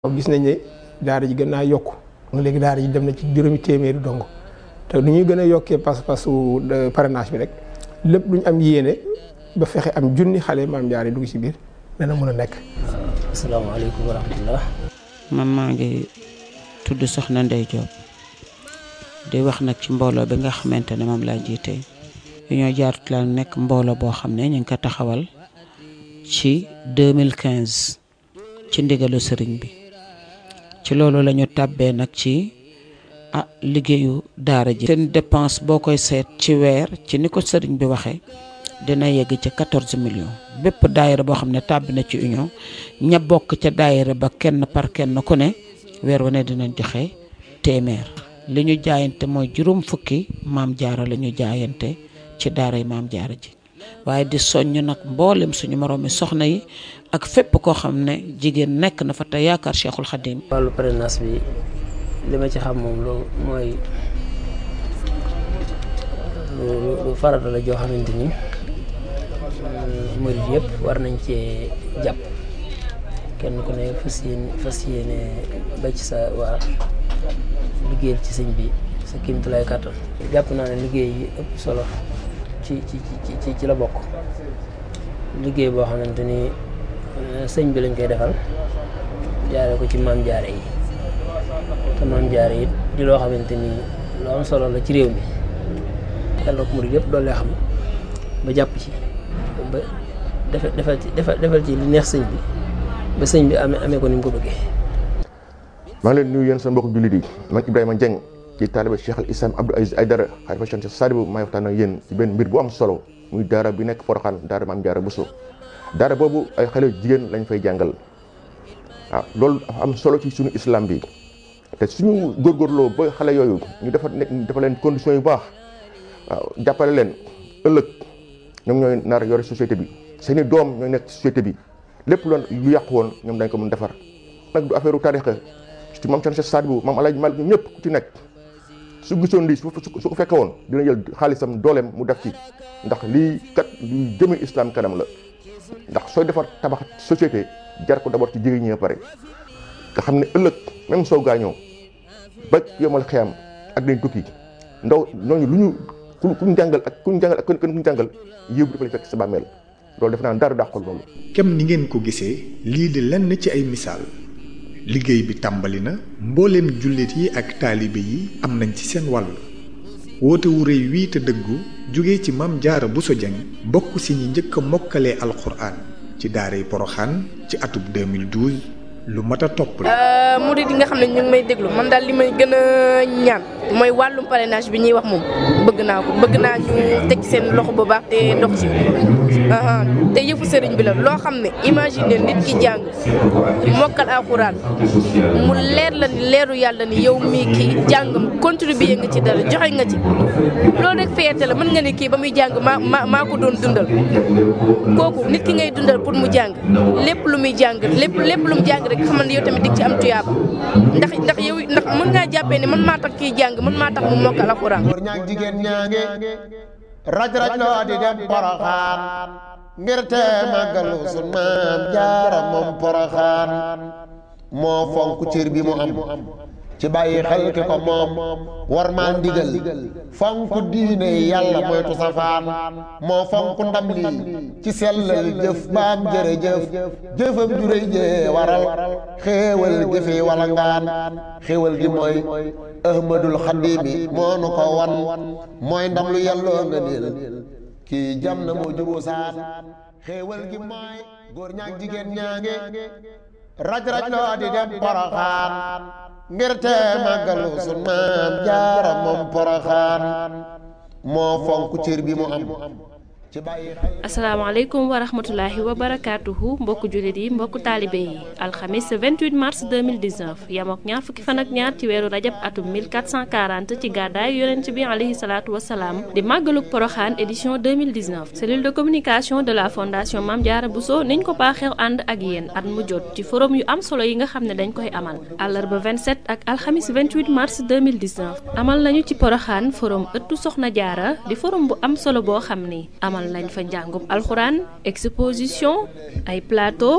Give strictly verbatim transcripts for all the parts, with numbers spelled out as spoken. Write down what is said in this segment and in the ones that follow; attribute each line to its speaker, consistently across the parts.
Speaker 1: gis nañ ne daara ji gën naa yokku léegi daara ji dem na ci juróomi téeméeri dong te nu ñuy gën a yokkee pas-pasu parrainage bi rek lépp lu ñu am yéene ba fexe am junni xale Maam Jaara yi dugg ci biir dana mën a nekk.
Speaker 2: asalaamaaleykum wa rahmatulah.
Speaker 3: man maa ngi tudd Soxna Ndeye Diop di wax nag ci mbooloo bi nga xamante ne moom laa jiite Union Jaaratullaah nekk mbooloo boo xam ne ñu ngi ko taxawal ci deux mille quinze ci ndigalu sëriñ bi. ci loolu la ñu tàbbee nag ci ah liggéeyu daara ji. seen dépense boo koy seet ci weer ci ni ko sëriñ bi waxee dina yegg ci quatorze millions bépp daayira boo xam ne tàbbi na ci union ña bokk ca daayira ba kenn par kenn ku ne weer wane dinañ joxe téeméer. li ñu jaayante mooy juróom fukki Maam Jaara la ñu jaayante ci daara yi Maam Jaara ji waaye di soññ nag mboolem suñu moroomi soxna yi ak fépp koo xam ne jigéen nekk na fa te yaakaar Cheikhul Khadim.
Speaker 2: wàllu parrainage bi li ma ci xam moom lu mooy lu lu farata la joo xamante ni murid yëpp war nañ cee jàpp kenn ku ne fas yéene fas yéene ba ci sa waa liggéeyal ci sëñ bi sa kéemtulaay kàttan. jàpp naa ne liggéey yi ëpp solo ci ci ci ci la bokk liggéey boo xamante ni sëñ bi lañ koy defal jaare ko ci Maam Jaara yi te Maam Jaara yi di loo xamante ni lu am solo la ci réew mi yàlla ko murid yëpp doole xam ba jàpp ci ba defal defal ci defal ci li neex sëñ bi ba sëñ bi amee amee ko ni mu ko bëggee.
Speaker 4: maa ngi leen nuyu yéen sa mbokk jullit yi man Ibrahima Dieng ci taaliba Cheikh al Islam Abdou Aziz Aïdara xalifa Cheikh Sadibou maay waxtaan ak yéen ci benn mbir bu am solo muy daara bi nekk Porokhane daara Maam Jaara Bousso daara boobu ay xale jigéen lañ fay jàngal waaw loolu am solo ci suñu islam bi te suñu góorgóorloo ba xale yooyu ñu dafa nekk dafa leen conditions yu baax waaw jàppale leen ëllëg ñoom ñooy nar yore société bi seeni doom ñooy nekk société bi lépp loon lu yàqu woon ñoom dañ ko mën defar nag du affaire u tarixa ci Maam Cheikh Sadibou Maam Alaaji Maalik ñëpp ku ci nekk su gisoon lii su su ko fekke woon dina jël xaalisam dooleem mu def ci ndax lii kat luy jëme islam kanam la ndax sooy defar tabax société jar ko d'abord ci jigéen ñi ba pare nga xam ne ëllëg même soo gaañoo ba yomal xiyam ak dañ tukki ndaw ñooñu lu ñu ku kuñ jàngal ak kuñ jàngal ak kenn kuñ jàngal yëw bi dafa lay fekk sa bàmmeel loolu def naa dara dàqul loolu.
Speaker 5: kem ni ngeen ko gisee lii di lenn ci ay misaal liggéey bi tàmbali na mbooleem jullit yi ak taalibe yi am nañ ci seen wàll woote wu rëy wii te dëggu jóge ci Maam Jaara Bousso Dieng bokk si ñi njëkk a mokkalee alxuraan ci daaray Porokhane ci atub deux mille douze lu mat a topp la.
Speaker 6: murid yi nga xam ne ñu ngi may déglu man daal li may gën a ñaan mooy wàllum parrainage bi ñuy wax moom bëgg naa ko bëgg naa ñu teg seen loxo bu baax te dox ci te yëfu sëriñ bi la loo xam ne imagine nit ki jàng mokkal alxuraan mu leer la ni leeru yàlla ni yow mii kii jàngam contribuer nga ci dara joxe nga ci loolu rek fierté la mën nga ne kii ba muy jàng maa maa maa ko doon dundal kooku nit ki ngay dundal pour mu jàng lépp lu muy jàng lépp lépp lu mu jàng rek xamal ne yow tamit dig ci am tuyaaba ndax ndax yow ndax mën ngaa jàppee ne man maa tax kii jàng man maa tax mu mokkal alxuraan.
Speaker 7: góor ñaag jigéen ñaange raj raj loo di dem Porokhane ngir te màggalu sun Maam Jaara moom Porokhane moo fonk cër bi mu am ci bàyyi xel ki ko moom war maa ndigal fonk diine yàlla moytu safaan moo fonk ndam lii ci sellal jëf baam jërëjëf jëfam juréy jee waral xéewal gi fi wala ngaan xéewal gi mooy Ahmadul Xadimi moo nu ko wan mooy ndam lu yàlloo nga niil kii jam na moo juboo saan xéewal gi mooy góor ñaag jigéen ñaange raj raj loo di dem Porokhane ngir te màggalu sun Maam Jaara moom Porokhane moo fonk cër bi mu am ci bàyyi xel.
Speaker 8: asalaamaaleykum wa rahmatulahi wa barakaatuhu mbokku jullit yi mbokku taalibe yi alxamis vingt-huit mars deux mille dix-neuf yamook ñaar fukki fan ak ñaar ci weeru rajab atum mille quatre cent quarante ci gàddaay yonent bi alayhi salaatu wasalaam di màggaluk Porokhane édition deux mille dix-neuf cellule de communication de la fondation Maam Jaara Bousso niñ ko baaxeew ànd ak yéen at mu jot ci forum yu am solo yi nga xam ne dañ koy amal àllarba vingt-sept ak alxamis vingt-huit mars deux mille dix-neuf amal nañu ci Porokhane forum ëttu Soxna Jaara di forum bu am solo boo xam ni amal lañ fa njàngum alxuraan exposition ay plateau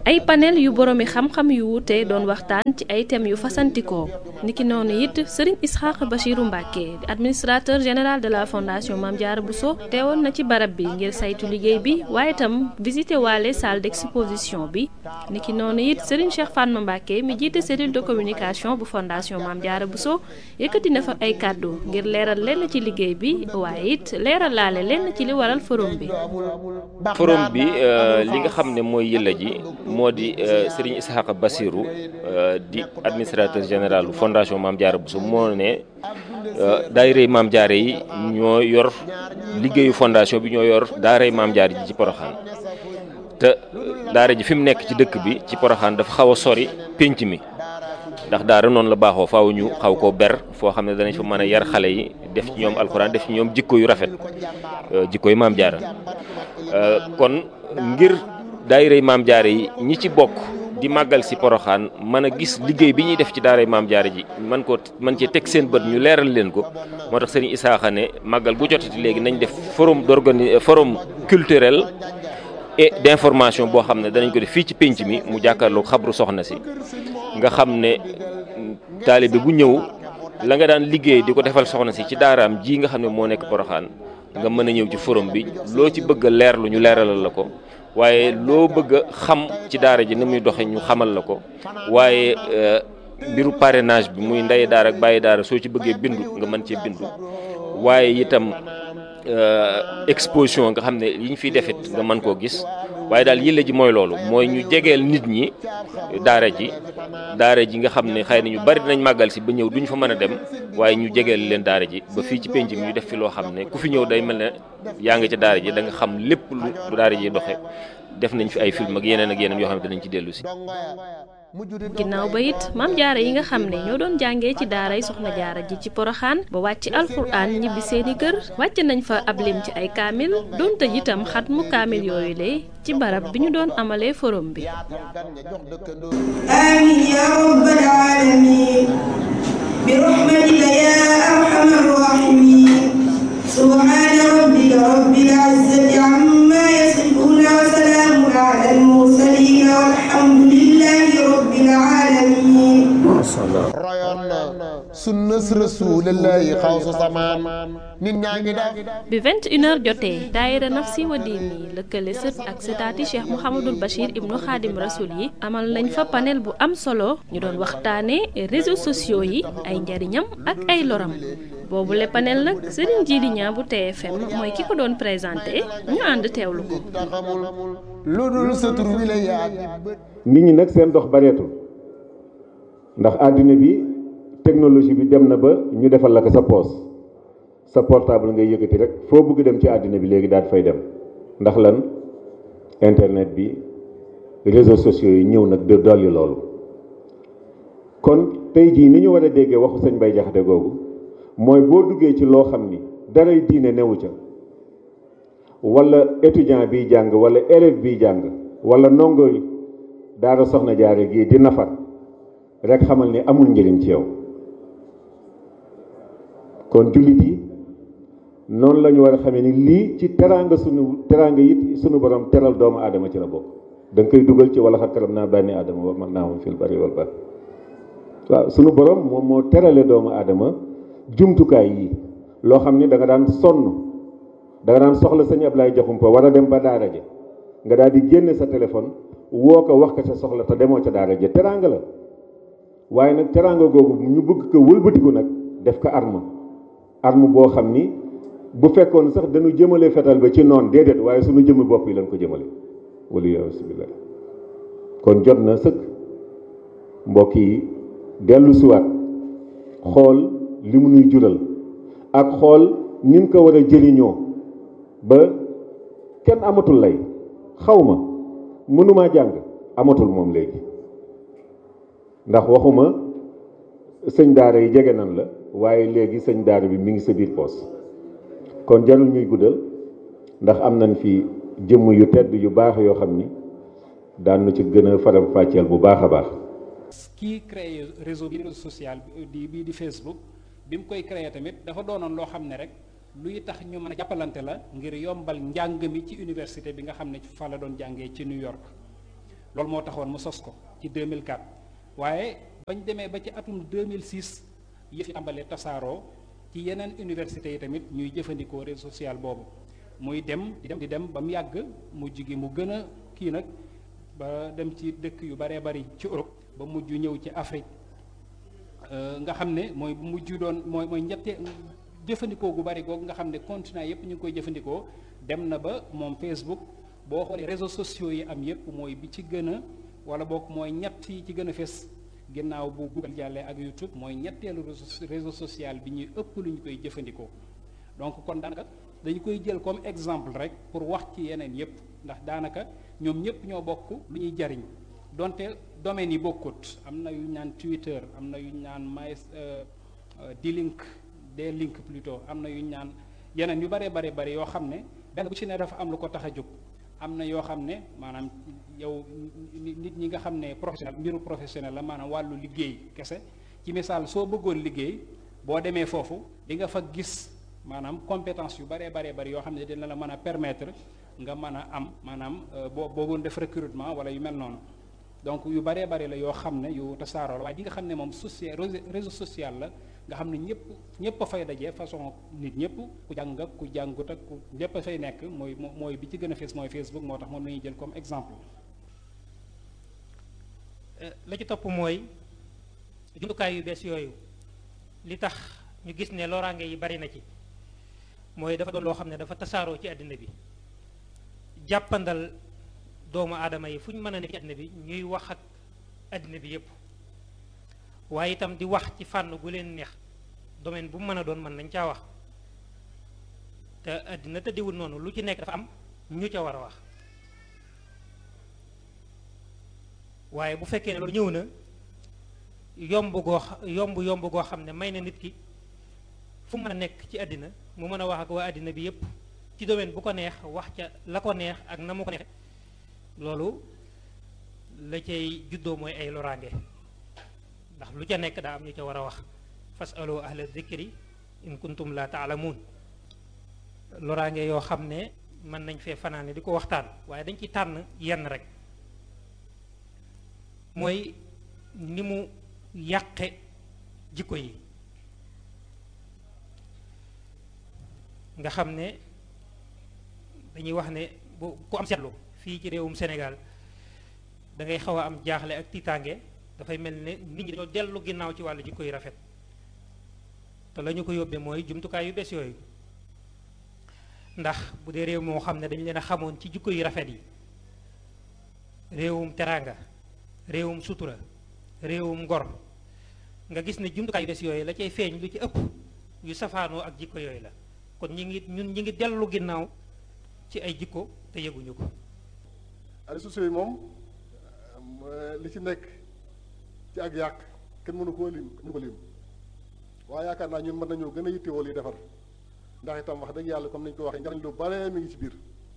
Speaker 8: ay panel yu boroomi xam-xam yu wuute doon waxtaan ci ay thèmes yu fasantikoo niki noonu it Serigne Ishaqa Bachirou Mbacké administrateur général de la fondation Mame Diarra Bousso teewoon na ci barab bi ngir saytu liggéey bi waaye itam visité waale salle d'exposition bi niki noonu it Serigne Cheikh Fatma Mbacké mi jiite cellule de communication bu fondation Mame Diarra Bousso yëkkati na fa ay kàddu ngir leeral lenn ci liggéey bi waaye it leeral laale lenn ci li waral forum bi.
Speaker 9: forum bi li nga xam ne mooy yëlla ji moo di Serigne Ishaqa Bachirou di administrateur général fondation Mame Diarra Bousso moo ne daayira Mame Diarra yi ñoo yor liggéeyu fondation bi ñoo yor daaray Mame Diarra ji ci Porokhane te daara ji fi mu nekk ci dëkk bi ci Porokhane dafa xaw a sori pénc mi ndax daara noonu la baaxoo faaw ñu xaw koo ber foo xam ne danañ fa mën a yar xale yi def ci ñoom alxuraan def ci ñoom jikko yu rafet jikko yu Mame Diarra kon ngir daayira Mame Diarra yi ñi ci bokk di màggal si Porokhane mën a gis liggéey bi ñuy def ci daaray Mame Diarra ji man ko man cee teg seen bët ñu leeral leen ko moo tax Serigne Ishaqa ne màggal gu jotati léegi nañ def forum d'organi forum culturel et d'information boo xam ne danañ ko def fii ci pénc mi mu jàkkaarloog xabru soxna si nga xam ne taalibe bu ñëw la nga daan liggéey di ko defal soxna si ci daaraam ji nga xam ne moo nekk Porokhane nga mën a ñëw ci forum bi loo ci bëgg a leerlu ñu leeralal la ko waaye loo bëgg a xam ci daara ji ni muy doxe ñu xamal la ko waaye mbiru parrainage bi muy ndey daara ak bàyyi daara soo ci bëggee bindu nga mën cee bindu waaye itam exposition nga xam ne yi ñu fiy defit nga mën koo gis waaye daal yëlla ji mooy loolu mooy ñu jegeel nit ñi daara ji daara ji nga xam ne xëy na ñu bari dinañ màggal si ba ñëw duñ fa mën a dem waaye ñu jegeel leen daara ji ba fii ci penc mi ñu def fi loo xam ne ku fi ñëw day mel ne yaa ngi ca daara ji da nga xam lépp lu daara ji doxe def nañ fi ay film ak yeneen ak yeneen yoo xam ne danañ ci dellu si.
Speaker 8: ginnaaw ba it Mame Diarra yi nga xam ne ñoo doon jàngee ci daaray Soxna Diarra ji ci Porokhane ba wàcc alxuraan ñibbi seeni kër wàcc nañ fa ab lim ci ay kaamil doon tëj itam xat mu kaamil yooyu le ci barab bi ñu doon amalee forum bi.
Speaker 10: amiin yaa rabbal aalamiin bi rahmatika yaa arhamar raahimiin subhaana rabbika rabbil izzati ammaa yasifuun wa salaamun alal mursaliin walhamdulillaahi rabbil aalamiin.
Speaker 7: royoon na sunnas rasuulullaahi xawsu samaan nit ñaa ngi def.
Speaker 8: bi vingt et une heures jotee daayira Nafsi wa Diini lëkkale sët ak sëtaati Cheikh Mouhamadul Bachir ibnu Xaadim Rasul yi amal nañ fa panel bu am solo ñu doon waxtaanee réseaux sociaux yi ay njariñam ak ay loram. boobu le panel nag Serigne Djily Niang bu T F M mooy ki ko doon présenté ñu ànd teewlu ko.
Speaker 7: lu dul sa tur wi la yaa
Speaker 11: nit ñi nag seen dox bareetul ndax àddina bi technologie bi dem na ba ñu defal la ko sa poos sa portable ngay yëkkati rek foo bëgg dem ci àddina bi léegi daal fay dem ndax lan internet bi réseaux sociaux yi ñëw nag de dolli loolu kon tey jii ni ñu war a déggee waxu sëñ Bay Jaxate googu mooy boo duggee ci loo xam ni daray diine newu ca wala étudiant biy jàng wala élève biy jàng wala ndongo daara Soxna Diarra gii di nafar rek xamal ni amul njëriñ ci yow kon jullit yi noonu la ñu war a xamee ni lii ci teraanga sunu teraanga it sunu borom teral doomu aadama ci la bokk da nga koy dugal ci wala xat karam naa bànni aadama wa mag naa moom fil bari wal bar waaw sunu borom moom moo terale doomu aadama jumtukaay yi loo xam ni da nga daan sonn da nga daan soxla sëñ Ablaye Jaxumpa war a dem ba daara ja nga daal di génne sa téléphone woo ko wax ko sa soxla te demoo ca daara ja teraanga la waaye nag teraanga googu ñu bëgg ko wëlbatiku nag def ko arme arme boo xam ni bu fekkoon sax dañu jëmale fetal ba ci noon déedéet waaye suñu jëmmi bopp yi lañ ko jëmale wala yasubillah kon jot na sëkk mbokk yi dellu siwaat xool li mu nuy jural ak xool ni mu ko war a jëriñoo ba kenn amatul lay xaw ma mënumaa jàng amatul moom léegi ndax waxuma sëñ daara yi jege nan la waaye léegi sëñ daara bi mi ngi sa biir poos kon jarul ñuy guddal ndax am nañ fi jëmm yu tedd yu baax yoo xam ni daan na ci gën a faram fàcceel bu baax a baax.
Speaker 12: kii créé réseau bi social bi bii di Facebook bi mu koy créé tamit dafa doonoon loo xam ne rek luy tax ñu mën a jàppalante la ngir yombal njàng mi ci université bi nga xam ne fa la doon jàngee ci New York loolu moo taxoon mu sos ko ci deux mille quatre waaye bañ demee ba ci atum deux mille six yëf yi tàmbalee tasaaroo ci yeneen universités yi tamit ñuy jëfandikoo réseau social boobu muy dem di dem di dem ba mu yàgg mujj gi mu gën a kii nag ba dem ci dëkk yu baree bari ci Europe ba mujj ñëw ci Afrique nga xam ne mooy mujj doon mooy mooy ñette jëfandikoo gu bari googu nga xam ne continent yëpp ñu ngi koy jëfandikoo dem na ba moom Facebook boo xoolee réseaux sociaux yi am yëpp mooy bi ci gën a wala boog mooy ñett yi ci gën a fes ginnaaw bu Google jàllee ak YouTube mooy ñetteelu réseau social bi ñuy ëpp lu ñu koy jëfandikoo donc kon daanaka dañu koy jël comme exemple rek pour wax ci yeneen yëpp ndax daanaka ñoom ñëpp ñoo bokk lu ñuy jariñ donte domaines yi bokkut am na yu ñu naan Twitter am na yu ñu naan my D-Link D-Link plutôt am na yu ñu naan yeneen yu bare bare bare yoo xam ne benn bu ci ne dafa am lu ko tax a jóg am na yoo xam ne maanaam yow nit ñi nga xam ne professionnel mbiru professionnel la maanaam wàllu liggéey kese ci misaal soo bëggoon liggéey boo demee foofu di nga fa gis maanaam compétence yu baree baree bari yoo xam ne dina la mën a permettre nga mën a am maanaam boo boogoon def recrutement wala yu mel noonu donc yu baree bari la yoo xam ne yu tasaaroo la waaye di nga xam ne moom social réseau social la nga xam ne ñëpp ñëpp a fay dajee façon nit ñëpp ku jàng ak ku jàngut ak ku ñëpp a fay nekk mooy mooy bi ci gën a fees mooy Facebook moo tax moom la ñuy jël comme exemple.
Speaker 13: la ci topp mooy jumtukaay yu bees yooyu li tax ñu gis ne loraange yi bari na ci mooy dafa doon loo xam ne dafa tasaaroo ci àddina bi jàppandal doomu aadama yi fu ñu mën a nekk ci àddina bi ñuy wax ak àddina bi yépp waaye itam di wax ci fànn gu leen neex domaine bu mu mën a doon mën nañ caa wax te àddina tëddiwul noonu lu ci nekk dafa am ñu ca war a wax waaye bu fekkee ne loolu ñëw na yomb goo yomb yomb goo xam ne may na nit ki fu mu mën a nekk ci àddina mu mën a wax ak waa àddina bi yépp ci domaine bu ko neex wax ca la ko neex ak na mu ko neexe loolu la cay juddoo mooy ay loraange ndax lu ca nekk daa am ñu ca war a wax fasalu ahla dhikri in kuntum la taalamuun loraange yoo xam ne mën nañ fee fanaane di ko waxtaan waaye dañ ci tànn yenn rek mooy ni mu yàqe jikko yi nga xam ne dañuy wax ne bu ku am seetlu fii ci réewum Sénégal da ngay xaw a am jaaxle ak tiitaange dafay mel ne nit ñi dañoo dellu ginnaaw ci wàllu jikko yu rafet te la ñu ko yóbbee mooy jumtukaay yu bees yooyu ndax bu dee réew moo xam ne dañu leen a xamoon ci jikko yu rafet yi réewum teraanga réewum sutura réewum ngor nga gis ne jumtukaay yu bees yooyu la cay feeñ lu ci ëpp yu safaanoo ak jikko yooyu la kon ñi ngi ñun ñi ngi dellu ginnaaw ci ay jikko te yëguñu ko.
Speaker 14: réseaux sociaux yi moom li ci nekk ci ak yàq kenn mënu koo lim mënu ko lim waaye yaakaar naa ñun mën nañoo gën a yittewoo li defar ndax itam wax dëgg yàlla comme ni ñu ko waxee njariñ lu bare mi ngi ci biir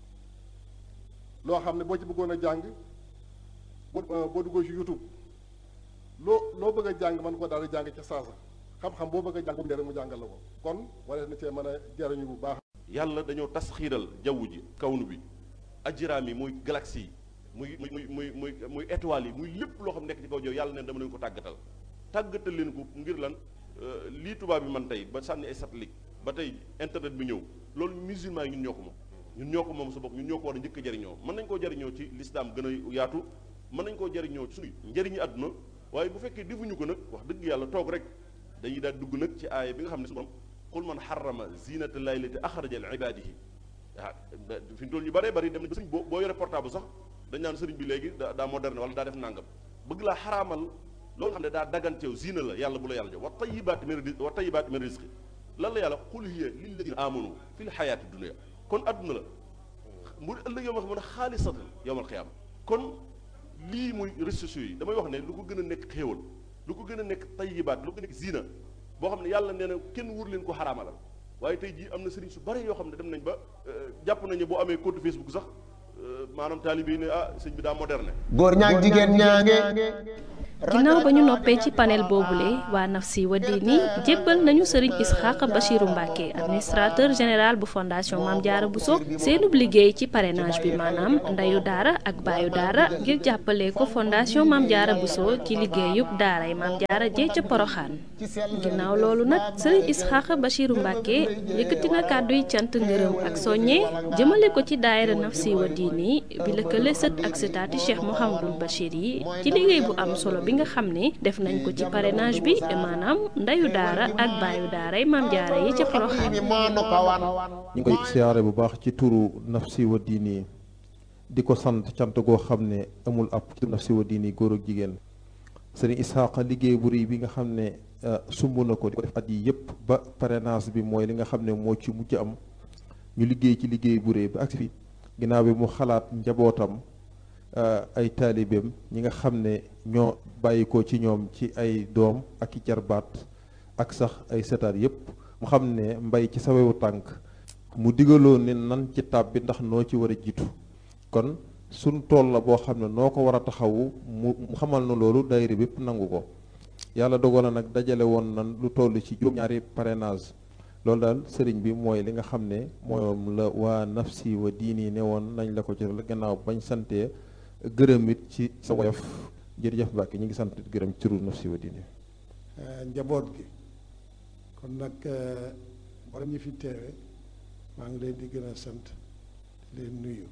Speaker 14: loo xam ne boo ci bëggoon a jàng boo boo duggoo ci YouTube loo loo bëgg a jàng mën ko daal di jàng ca saasa xam-xam boo bëgg a jàng bu rek mu jàngal la ko kon wala na cee mën a jariñu bu baax.
Speaker 15: yàlla dañoo tas xiiral jaww ji kawnu bi ajiraam yi muy galaxie yi muy muy muy muy muy étoiles yi muy lépp loo xam nekk ci kaw jaww yàlla neen dama leen ko tàggatal tàggatal leen ko ngir lan lii tubaab bi man tey ba sànni ay satellite ba tey internet bi ñëw loolu musulman yi ñun ñoo ko moom ñun ñoo ko moom sa bopp ñun ñoo ko war a njëkk a jariñoo mën nañ koo jariñoo ci l'islam gën a yaatu mën nañ koo jariñoo ci suñu njëriñu àdduna waaye bu fekkee defuñu ko nag wax dëgg yàlla toog rek dañuy daal dugg nag ci aaya bi nga xam ne su borom qul man xarama zinata llahi lati axraja li ibadihi ah fi mu toll ñu bëree bëri dem na ba sëriñ boo boo yore portable sax dañ naan sëriñ bi léegi daa daa moderne wala daa def nangam bëgg laa xaraamal loolu xam ne daa daganteew zina la yàlla bu la yàlla jox wa tayibaati min rizqi wa tayibaati min rizqi lan la yàlla qul hiya lilladina amanu fi l xayaati dunia kon adduna la mu ëllëg yow ma xam ne xaalisatan yowmal xiyaama kon lii muy réseaux sociaux yi damay wax ne lu ko gën a nekk xéewal lu ko gën a nekk tayibaat lu ko gën a nekk zina boo xam ne yàlla nee na kenn wur leen ko xaraamalal waaye tey jii am na sëriñ su bari yoo xam ne dem nañ ba jàpp nañu boo amee compte Facebook sax maanaam taalibe yi ne ah sëñ bi daa moderne.
Speaker 7: góor ñaag jigéen ñaange
Speaker 8: ginnaaw ba ñu noppee ci panel boobule waa Nafsi wa Diini jébbal nañu sëriñ Isxaaq Bachiru Mbàkke administrateur général bu fondation Maam Jaara Buso seenub liggéey ci parrainage bi maanaam ndeyu daara ak baayu daara ngir jàppale ko fondation Maam Jaara Buso ci liggéeyub daaray Maam Jaara jee ca Poroxaan ginnaaw loolu nag sëriñ Isxaaq Bachiru Mbàkke yëkkati na kàdduy cant ngërëm ak soññe jëmale ko ci daayira Nafsi wa Diini bi lëkkale sët ak sëtaati Cheikh Mouhamadul Bachir yi ci liggéey bu am solo bi nga xam ne def nañ ko ci parrainage bi maanaam ndeyu daara ak baayu daaray Maam Jaara yi ca Poroxaan
Speaker 16: ñu ngi koy siyaare bu baax ci turu Nafsi wa Diini di ko sant cant goo xam ne amul ab ci Nafsi wa Diini góor ak jigéen sëriñ Isxaaqa liggéey bu rëy bi nga xam ne sumb na ko di ko def at yi yëpp ba parrainage bi mooy li nga xam ne moo ci mujj am ñu liggéey ci liggéey bu rëy ba agsi fi ginnaaw bi mu xalaat njabootam ay taalibeem ñi nga xam ne ñoo bàyyi ko ci ñoom ci ay doom ak i jarbaat ak sax ay setaat yëpp mu xam ne mbay ci sawewu tànk mu digaloo ne nan ci tab bi ndax noo ci war a jiitu kon suñ tool la boo xam ne noo ko war a taxawu mu xamal na loolu daayira bépp nangu ko yàlla dogal na nag dajale woon nan lu toll ci juróom-ñaari parrainage loolu daal sëriñ bi mooy li nga xam ne moom la waa Nafsi wa Diini ne woon nañ la ko ci gannaaw bañ santee gërëm it ci sa woyof jërëjëf Mbàkke ñu ngi sant gërëm ci turu Nafsi wa Diini
Speaker 17: njaboot gi kon nag wala ñu fi teewe maa ngi leen di gën a sant di leen nuyu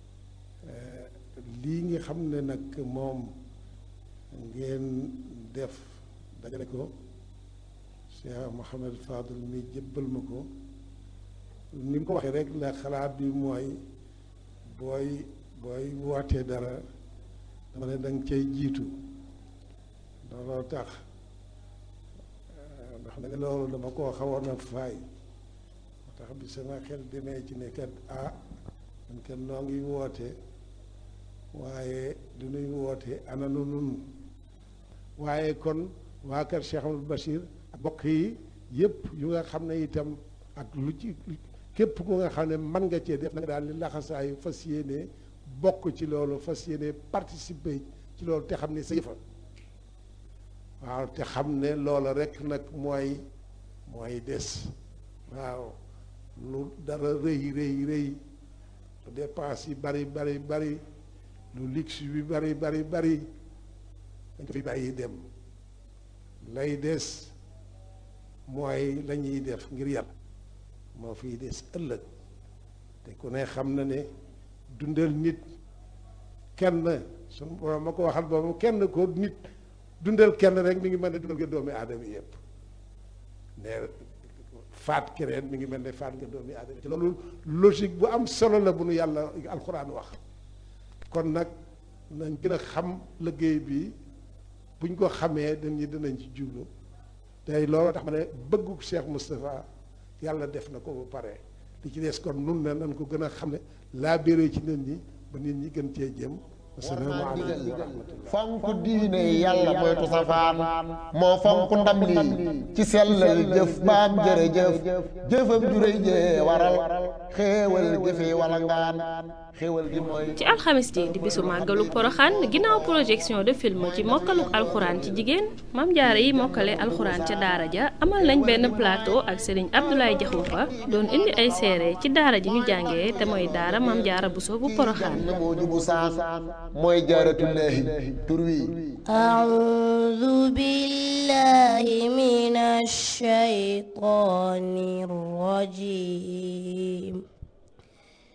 Speaker 17: lii nga xam ne nag moom ngeen def dajale ko Cheikh Mouhamed Fadul mi jébbal ma ko ni mu ko waxee rek la xalaat bi mooy booy booy wootee dara dama ne danga cay jiitu looloo tax ndax nag loolu dama koo xawoon a faay moo tax bi sama xel demee ci ne kat ah man kat noo ngi woote waaye du nuy woote ana nu nun waaye kon waa kër Cheikh Amadou Bachir ak bokk yi yëpp yu nga xam ne itam ak lu ci képp ku nga xam ne mën nga cee def na nga daal di laxasaayu fas yéene bokk ci loolu fas yéene participer ci loolu te xam ne sa yëfa waaw te xam ne loola rek nag mooy mooy des waaw lu dara rëy rëy rëy lu dépense yi bari bari bari lu luxe bi bari bari bari dañ ko fi bàyyi dem lay des mooy la ñuy def ngir yàlla moo fiy des ëllëg te ku ne xam na ne dundal nit kenn suñu borom ma ko waxal boobu kenn ko nit dundal kenn rek mi ngi mel ne dundal nga doomi aadama yëpp ne faat keneen mi ngi mel ne faat nga doomi aadama ci loolu logique bu am solo la bu nu yàlla alxuraan wax kon nag nañ gën a xam liggéey bi buñ ko xamee dañuy dinañ ci jublu tey loolu tax ma ne bëggu Cheikh Moustapha yàlla def na ko ba pare li ci des kon nun ne nañ ko gën a xam ne laa béré ci nit ñi ba nit ñi gën cee jëm
Speaker 7: fonk diine yàlla moytu safaan moo fonk ndam lii ci sellal jëf baam jërëjëf jëfam juréy jee waral xéewal jëfe wala ngaan xéewal gi mooy
Speaker 8: ci alxamis ji di bisu màggalu Poroxaan ginnaaw projection de film ci mokkaluk alxuraan ci jigéen Maam Jaara yi mokkale alxuraan ca daara ja amal nañ benn plateau ak Serigne Abdoulaye Diakhoumpa doon indi ay seere ci daara ji ñu jàngee te mooy daara Maam Jaara Buso bu Poroxaan
Speaker 7: mooy jaaratullaahi tur wi
Speaker 18: a'uuzu billaahi minash shaytaanir rajiim